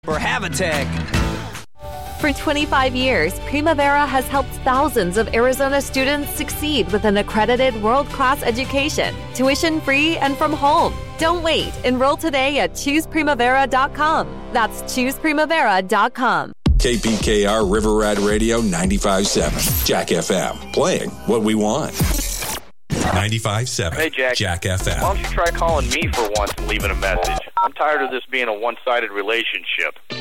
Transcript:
For Habitek. For 25 years, Primavera has helped thousands of Arizona students succeed with an accredited world-class education, tuition-free and from home. Don't wait. Enroll today at ChoosePrimavera.com. That's ChoosePrimavera.com. KPKR River Rat Radio 95.7. Jack FM. Playing what we want. 95.7. Hey, Jack FM. Why don't you try calling me for once and leaving a message? I'm tired of this being a one-sided relationship.